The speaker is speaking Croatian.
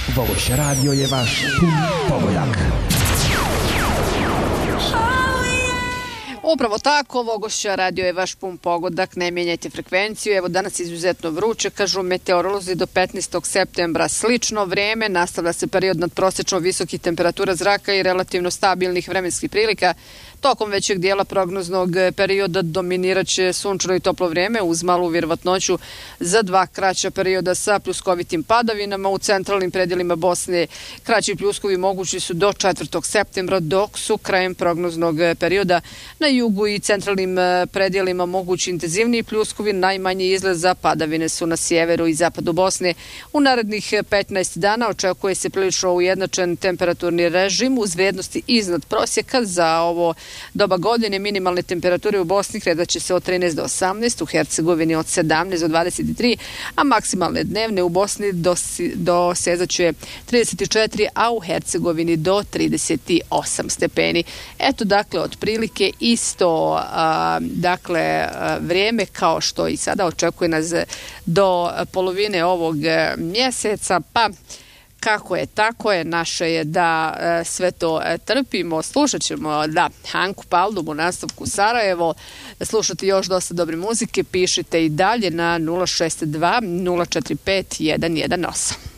Vogoš radio je vaš pogodak. Upravo tako, Vogošća radio je vaš pun pogodak, ne mijenjajte frekvenciju. Evo danas izuzetno vruće, kažu meteorolozi, do 15. septembra slično vreme, nastavlja se period nadprosečno visokih temperatura zraka i relativno stabilnih vremenskih prilika. Tokom većeg dijela prognoznog perioda dominirat će sunčano i toplo vrijeme uz malu vjerovatnoću za 2 kraća perioda sa pljuskovitim padavinama. U centralnim predjelima Bosne kraći pljuskovi mogući su do 4. septembra, dok su krajem prognoznog perioda na jugu i centralnim predjelima mogući intenzivniji pljuskovi. Najmanji izgled za padavine su na sjeveru i zapadu Bosne. U narednih 15 dana očekuje se prilično ujednačen temperaturni režim uz vrijednosti iznad prosjeka za ovo doba godine. Minimalne temperature u Bosni kredat će se od 13 do 18, u Hercegovini od 17 do 23, a maksimalne dnevne u Bosni dosezat će 34, a u Hercegovini do 38 stepeni. Eto, dakle, otprilike isto vrijeme kao što i sada očekuje nas do polovine ovog mjeseca, pa kako je, tako je, naše je da sve to trpimo. Slušat ćemo Hanku Paldum u nastavku Sarajevo, slušati još dosta dobre muzike, pišite i dalje na 062 045 118.